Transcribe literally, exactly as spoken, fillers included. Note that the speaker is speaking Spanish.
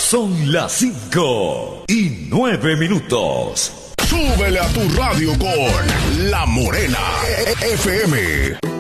Son las cinco y nueve minutos. Súbele a tu radio con La Morena F M.